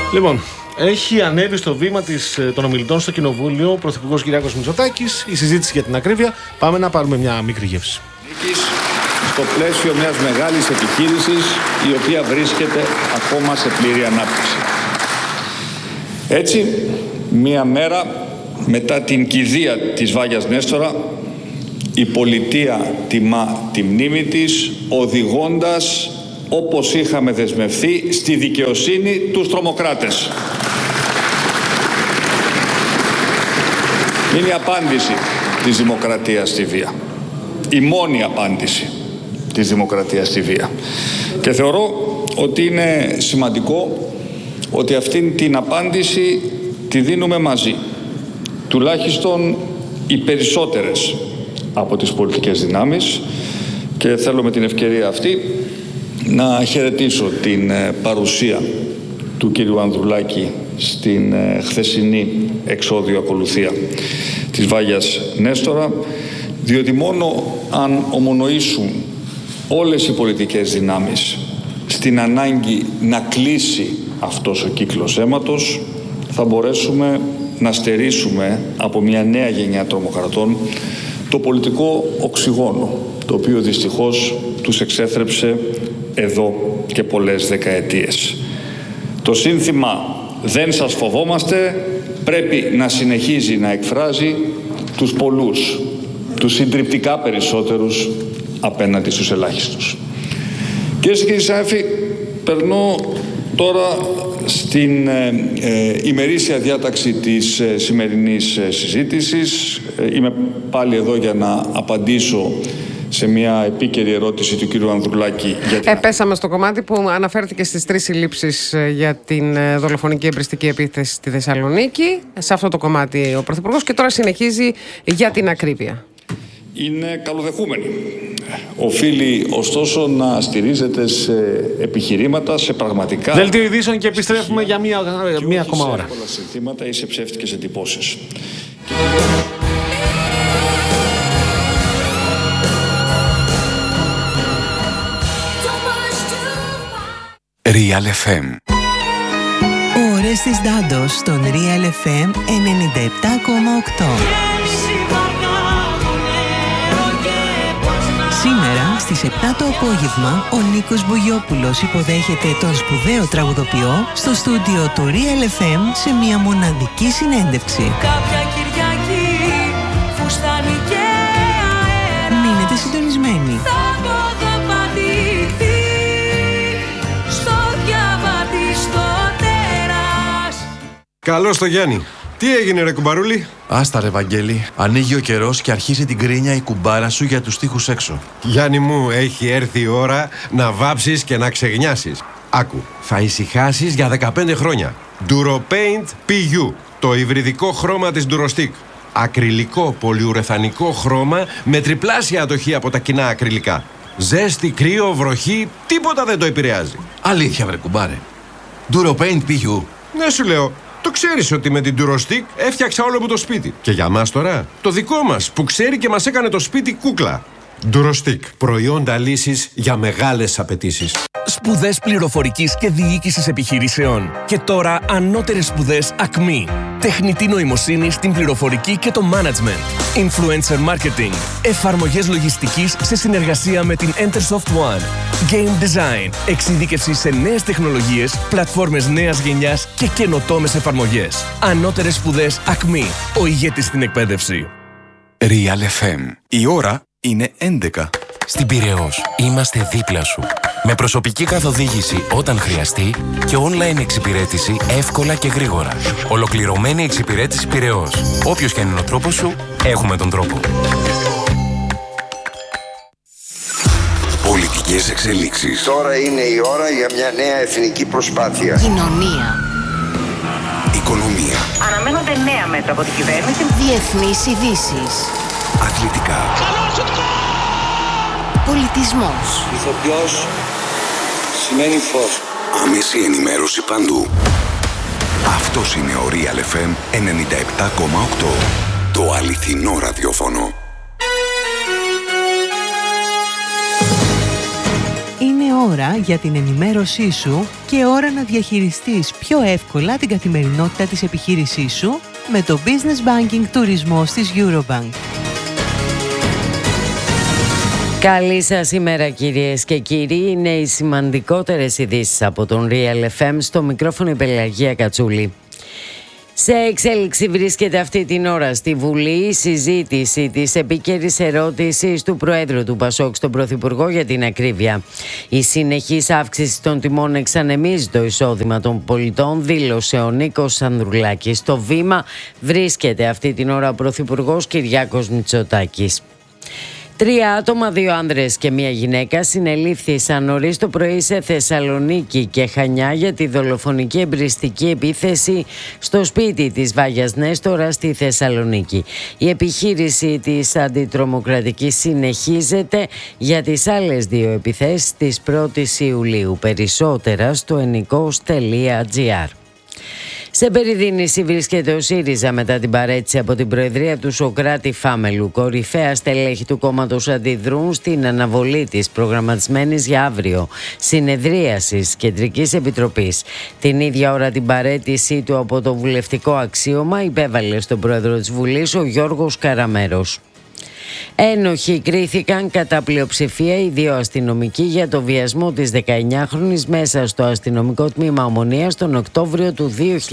Λοιπόν, έχει ανέβει στο βήμα των ομιλητών στο Κοινοβούλιο ο Πρωθυπουργός Κυριάκος Μητσοτάκης. Η συζήτηση για την ακρίβεια. Πάμε να πάρουμε μια μικρή γεύση. Στο πλαίσιο μιας μεγάλης επιχείρησης η οποία βρίσκεται ακόμα σε πλήρη ανάπτυξη. Έτσι, μία μέρα μετά την κηδεία της Βάγιας Νέστορα, η πολιτεία τιμά τη μνήμη της, οδηγώντας, όπως είχαμε δεσμευθεί, στη δικαιοσύνη τους τρομοκράτες. Είναι η απάντηση της δημοκρατίας στη βία. Η μόνη απάντηση της δημοκρατίας στη βία. Και θεωρώ ότι είναι σημαντικό ότι αυτήν την απάντηση τη δίνουμε μαζί. Τουλάχιστον οι περισσότερες από τις πολιτικές δυνάμεις, και θέλω με την ευκαιρία αυτή να χαιρετήσω την παρουσία του κύριου Ανδρουλάκη στην χθεσινή εξώδιο ακολουθία της Βάγιας Νέστορα, διότι μόνο αν ομονοήσουν όλες οι πολιτικές δυνάμεις στην ανάγκη να κλείσει αυτός ο κύκλος αίματος, θα μπορέσουμε να στερήσουμε από μια νέα γενιά τρομοκρατών το πολιτικό οξυγόνο, το οποίο δυστυχώς τους εξέθρεψε εδώ και πολλές δεκαετίες. Το σύνθημα «Δεν σας φοβόμαστε» πρέπει να συνεχίζει να εκφράζει τους πολλούς, τους συντριπτικά περισσότερους απέναντι στους ελάχιστους. Κυρίες και κύριοι συνάδελφοι, περνώ τώρα στην ημερήσια διάταξη της σημερινής συζήτησης. Είμαι πάλι εδώ για να απαντήσω σε μια επίκαιρη ερώτηση του κύριου Ανδρουλάκη. Πέσαμε στο κομμάτι που αναφέρθηκε στις 3 συλλήψεις για την δολοφονική εμπριστική επίθεση στη Θεσσαλονίκη. Σε αυτό το κομμάτι ο Πρωθυπουργός, και τώρα συνεχίζει για την ακρίβεια. Είναι καλοδεχούμενη. Οφείλει ωστόσο να στηρίζεται σε επιχειρήματα, σε πραγματικά... Δελτίο ειδήσεων και επιστρέφουμε για μία ακόμα ώρα. Σε πολλά συνθήματα ή σε ψεύτικες εντυπώσεις. Real FM. Ο Ορέστης Ντάντος στον Real FM 97,8. Σήμερα στις 7 το απόγευμα ο Νίκος Μπογιόπουλος υποδέχεται τον σπουδαίο τραγουδοποιό στο στούντιο του Real FM σε μια μοναδική συνέντευξη. Κάποια Κυριακή φουστάνει και αέρα. Μείνετε συντονισμένοι. Θα ποδοπατηθεί στο διαβάτη στο τέρας. Καλώς το Γιάννη. Τι έγινε ρε κουμπαρούλη? Άστα ρε Βαγγέλη, ανοίγει ο καιρός και αρχίζει την κρίνια η κουμπάρα σου για τους τοίχους έξω. Γιάννη μου, έχει έρθει η ώρα να βάψεις και να ξεγνιάσεις. Άκου, θα ησυχάσεις για 15 χρόνια. DuroPaint PU, το υβριδικό χρώμα της Durostic. Ακριλικό πολυουρεθανικό χρώμα με τριπλάσια ατοχή από τα κοινά ακριλικά. Ζέστη, κρύο, βροχή, τίποτα δεν το επηρεάζει. Αλήθεια βρε κουμπάρε. DuroPaint PU. Ναι σου λέω. Το ξέρεις ότι με την Durostic έφτιαξα όλο μου το σπίτι. Και για μας τώρα, το δικό μας που ξέρει και μας έκανε το σπίτι κούκλα. Durostic. Προϊόντα λύσης για μεγάλες απαιτήσεις. Σπουδές πληροφορικής και διοίκησης επιχειρήσεων. Και τώρα ανώτερες σπουδές ΑΚΜΗ. Τεχνητή νοημοσύνη στην πληροφορική και το management. Influencer marketing. Εφαρμογές λογιστικής σε συνεργασία με την Entersoft One. Game design. Εξειδίκευση σε νέες τεχνολογίες, πλατφόρμες νέας γενιάς και καινοτόμες εφαρμογές. Ανώτερες σπουδές ΑΚΜΗ. Ο ηγέτης στην εκπαίδευση. Real FM. Η ώρα είναι 11. Στην Πειραιώς είμαστε δίπλα σου. Με προσωπική καθοδήγηση όταν χρειαστεί και online εξυπηρέτηση εύκολα και γρήγορα. Ολοκληρωμένη εξυπηρέτηση Πειραιώς. Όποιος και αν είναι ο τρόπος σου, έχουμε τον τρόπο. Πολιτικές εξελίξεις. Τώρα είναι η ώρα για μια νέα εθνική προσπάθεια. Κοινωνία. Οικονομία. Αναμένονται νέα μέτρα από την κυβέρνηση. Διεθνείς ειδήσεις. Αθλητικά. Πολιτισμός. Ηθοποιός σημαίνει φως. Άμεση ενημέρωση παντού. Αυτός είναι ο Real FM 97,8. Το αληθινό ραδιόφωνο. Είναι ώρα για την ενημέρωσή σου και ώρα να διαχειριστείς πιο εύκολα την καθημερινότητα της επιχείρησής σου με το Business Banking Τουρισμός της Eurobank. Καλή σας ημέρα κυρίες και κύριοι. Είναι οι σημαντικότερες ειδήσεις από τον Real FM. Στο μικρόφωνο η Πελαγία Κατσούλη. Σε εξέλιξη βρίσκεται αυτή την ώρα στη Βουλή η συζήτηση της επίκαιρης ερώτησης του Προέδρου του Πασόκ στον Πρωθυπουργό για την ακρίβεια. Η συνεχής αύξηση των τιμών εξανεμίζει το εισόδημα των πολιτών, δήλωσε ο Νίκος Ανδρουλάκης. Στο βήμα βρίσκεται αυτή την ώρα ο Πρωθυπουργός Κυριάκος Μητσοτάκης. 3 άτομα, 2 άνδρες και 1 γυναίκα συνελήφθησαν νωρίς το πρωί σε Θεσσαλονίκη και Χανιά για τη δολοφονική εμπριστική επίθεση στο σπίτι της Βάγιας Νέστορα στη Θεσσαλονίκη. Η επιχείρηση της αντιτρομοκρατικής συνεχίζεται για τις άλλες 2 επιθέσεις της 1ης Ιουλίου. Περισσότερα στο ennikos.gr. Σε περιδίνηση βρίσκεται ο ΣΥΡΙΖΑ μετά την παρέτηση από την Προεδρία του Σωκράτη Φάμελου. Κορυφαία στελέχη του κόμματος αντιδρούν στην αναβολή της προγραμματισμένης για αύριο συνεδρίασης Κεντρικής Επιτροπής. Την ίδια ώρα την παρέτησή του από το βουλευτικό αξίωμα υπέβαλε στον Πρόεδρο της Βουλής ο Γιώργος Καραμέρος. Ένοχοι κρίθηκαν κατά πλειοψηφία οι 2 αστυνομικοί για το βιασμό της 19χρονης μέσα στο αστυνομικό τμήμα Ομονίας τον Οκτώβριο του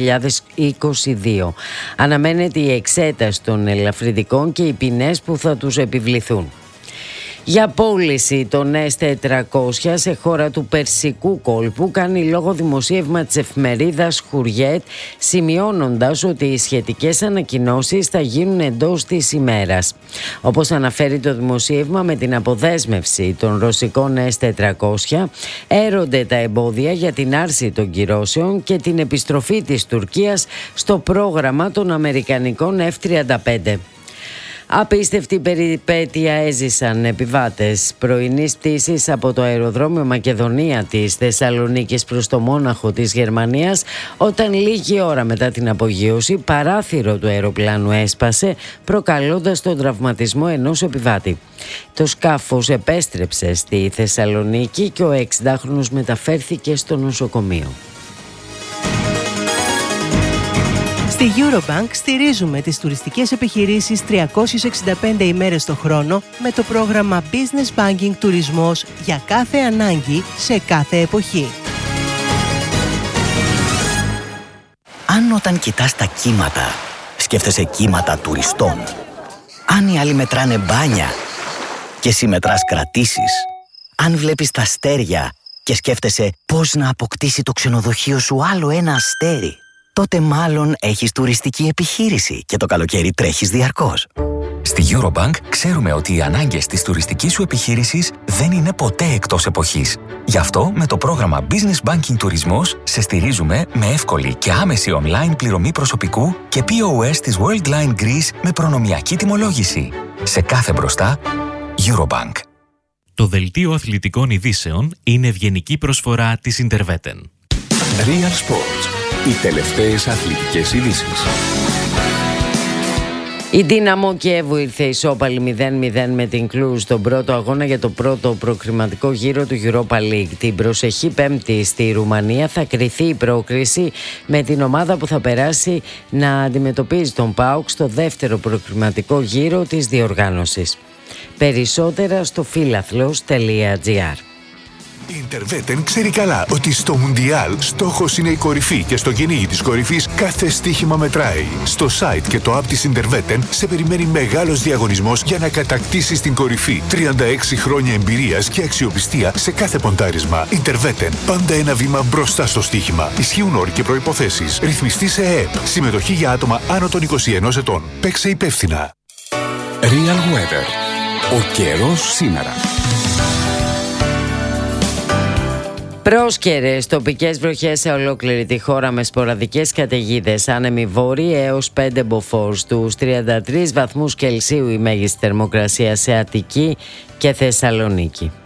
2022. Αναμένεται η εξέταση των ελαφρυντικών και οι ποινές που θα τους επιβληθούν. Για πώληση των S400 σε χώρα του Περσικού κόλπου κάνει λόγο δημοσίευμα της εφημερίδας Χουριέτ, σημειώνοντας ότι οι σχετικές ανακοινώσεις θα γίνουν εντός της ημέρας. Όπως αναφέρει το δημοσίευμα, με την αποδέσμευση των ρωσικών S400 έρονται τα εμπόδια για την άρση των κυρώσεων και την επιστροφή της Τουρκίας στο πρόγραμμα των αμερικανικών F-35. Απίστευτη περιπέτεια έζησαν επιβάτες πρωινής πτήσης από το αεροδρόμιο Μακεδονία της Θεσσαλονίκης προς το Μόναχο της Γερμανίας, όταν λίγη ώρα μετά την απογείωση παράθυρο του αεροπλάνου έσπασε, προκαλώντας τον τραυματισμό ενός επιβάτη. Το σκάφος επέστρεψε στη Θεσσαλονίκη και ο 60χρονος μεταφέρθηκε στο νοσοκομείο. Στη Eurobank στηρίζουμε τις τουριστικές επιχειρήσεις 365 ημέρες το χρόνο με το πρόγραμμα Business Banking Τουρισμός για κάθε ανάγκη σε κάθε εποχή. Αν όταν κοιτάς τα κύματα, σκέφτεσαι κύματα τουριστών. Αν οι άλλοι μετράνε μπάνια και εσύ μετράς κρατήσεις. Αν βλέπεις τα αστέρια και σκέφτεσαι πώς να αποκτήσει το ξενοδοχείο σου άλλο ένα αστέρι, τότε μάλλον έχεις τουριστική επιχείρηση και το καλοκαίρι τρέχεις διαρκώς. Στη Eurobank ξέρουμε ότι οι ανάγκες της τουριστικής σου επιχείρησης δεν είναι ποτέ εκτός εποχής. Γι' αυτό με το πρόγραμμα Business Banking Τουρισμός σε στηρίζουμε με εύκολη και άμεση online πληρωμή προσωπικού και POS της Worldline Greece με προνομιακή τιμολόγηση. Σε κάθε μπροστά, Eurobank. Το δελτίο αθλητικών ειδήσεων είναι ευγενική προσφορά της Interveten. Real Sports. Οι τελευταίες αθλητικές ειδήσεις. Η Ντίναμο Κιέβου ήρθε ισόπαλη 0-0 με την Κλουζ στον πρώτο αγώνα για το πρώτο προκριματικό γύρο του Europa League. Την προσεχή Πέμπτη στη Ρουμανία θα κριθεί η πρόκριση με την ομάδα που θα περάσει να αντιμετωπίζει τον ΠΑΟΚ στο δεύτερο προκριματικό γύρο της διοργάνωσης. Περισσότερα στο φιλαθλος.gr. Η Interveten ξέρει καλά ότι στο Μουντιάλ στόχος είναι η κορυφή και στο κυνήγι της κορυφής κάθε στοίχημα μετράει. Στο site και το app της Interveten σε περιμένει μεγάλος διαγωνισμός για να κατακτήσεις την κορυφή. 36 χρόνια εμπειρίας και αξιοπιστία σε κάθε ποντάρισμα. Interveten, πάντα ένα βήμα μπροστά στο στοίχημα. Ισχύουν όροι και προϋποθέσεις. Ρυθμιστή σε ΕΕΠ. Συμμετοχή για άτομα άνω των 21 ετών. Παίξε υπεύθυνα. Real Weather. Ο καιρός σήμερα. Πρόσκαιρες τοπικές βροχές σε ολόκληρη τη χώρα με σποραδικές καταιγίδες. Άνεμοι βόρειοι έως 5 μποφόρ. Στους 33 βαθμούς Κελσίου η μέγιστη θερμοκρασία σε Αττική και Θεσσαλονίκη.